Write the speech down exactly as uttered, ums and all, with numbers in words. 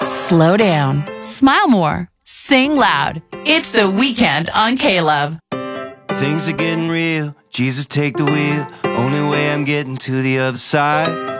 Slow down. Smile more. Sing loud. It's The Weeknd on K-Love. Things are getting real. Jesus, take the wheel. Only way I'm getting to the other side.